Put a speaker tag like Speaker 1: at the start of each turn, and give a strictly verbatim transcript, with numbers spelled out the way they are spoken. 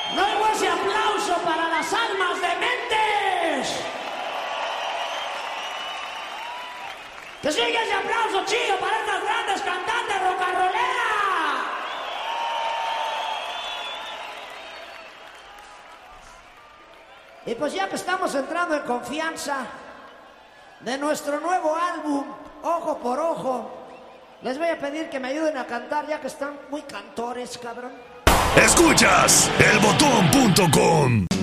Speaker 1: Luego ese aplauso para las almas dementes. Que siga ese aplauso chido para estas grandes cantantes rock and rolleras. Y pues ya que estamos entrando en confianza de nuestro nuevo álbum, Ojo por Ojo, les voy a pedir que me ayuden a cantar ya que están muy cantores, cabrón.
Speaker 2: Escuchas el botón punto com.